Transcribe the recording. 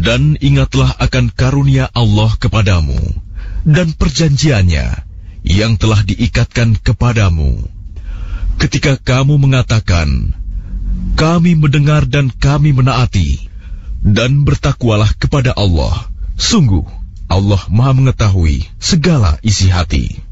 Dan ingatlah akan karunia Allah kepadamu dan perjanjiannya yang telah diikatkan kepadamu. Ketika kamu mengatakan, kami mendengar dan kami menaati, dan bertakwalah kepada Allah. Sungguh, Allah Maha mengetahui segala isi hati.